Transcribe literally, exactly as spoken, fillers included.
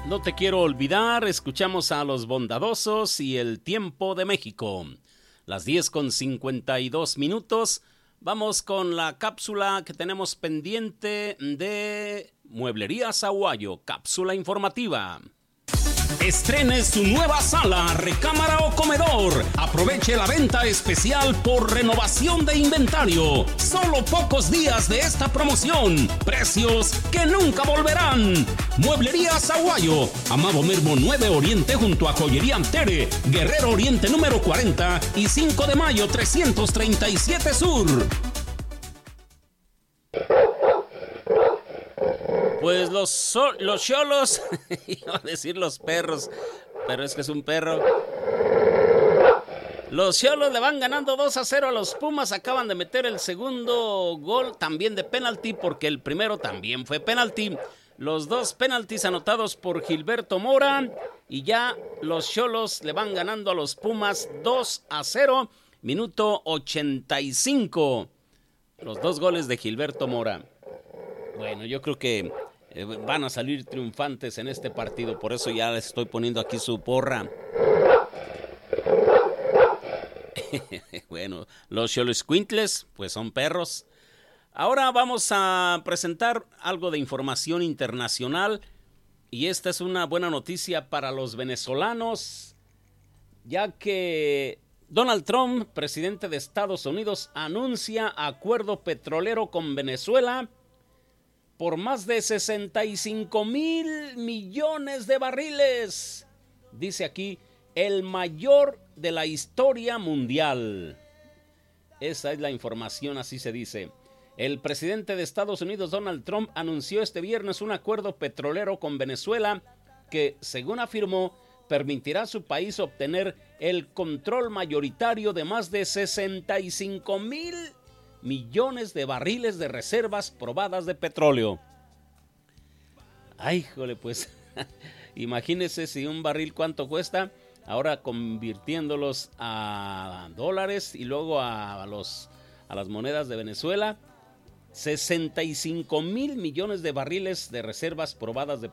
No te quiero olvidar, escuchamos a Los Bondadosos y El Tiempo de México. Las diez con cincuenta y dos minutos. Vamos con la cápsula que tenemos pendiente de Mueblerías Aguayo, cápsula informativa. Estrene su nueva sala, recámara o comedor. Aproveche la venta especial por renovación de inventario. Solo pocos días de esta promoción. Precios que nunca volverán. Mueblerías Aguayo, Amado Mirmo nueve Oriente junto a Joyería Antere, Guerrero Oriente número cuarenta y cinco de mayo trescientos treinta y siete Sur. Pues los so, los cholos, iba a decir los perros, pero es que es un perro. Los cholos le van ganando dos a cero a los Pumas, acaban de meter el segundo gol también de penalti, porque el primero también fue penalti. Los dos penaltis anotados por Gilberto Mora y ya los cholos le van ganando a los Pumas dos a cero, minuto ochenta y cinco. Los dos goles de Gilberto Mora. Bueno, yo creo que eh, van a salir triunfantes en este partido, por eso ya les estoy poniendo aquí su porra. Bueno, los Xoloscuintles, pues son perros. Ahora vamos a presentar algo de información internacional, y esta es una buena noticia para los venezolanos, ya que Donald Trump, presidente de Estados Unidos, anuncia acuerdo petrolero con Venezuela por más de sesenta y cinco mil millones de barriles. Dice aquí, el mayor de la historia mundial. Esa es la información, así se dice. El presidente de Estados Unidos, Donald Trump, anunció este viernes un acuerdo petrolero con Venezuela que, según afirmó, permitirá a su país obtener el control mayoritario de más de sesenta y cinco mil millones de barriles de reservas probadas de petróleo. Ay, jole, pues, imagínese si un barril cuánto cuesta, ahora convirtiéndolos a dólares y luego a, los, a las monedas de Venezuela, sesenta y cinco mil millones de barriles de reservas probadas de